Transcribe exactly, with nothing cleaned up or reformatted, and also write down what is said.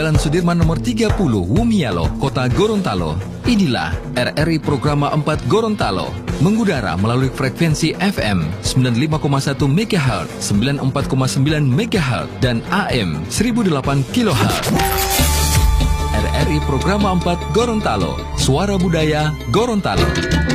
Jalan Sudirman nomor tiga puluh, Wumialo, Kota Gorontalo. Inilah R R I Programa empat Gorontalo, mengudara melalui frekuensi F M sembilan puluh lima koma satu megahertz, sembilan puluh empat koma sembilan megahertz, dan A M seribu delapan kilohertz. R R I Programa empat Gorontalo, suara budaya Gorontalo.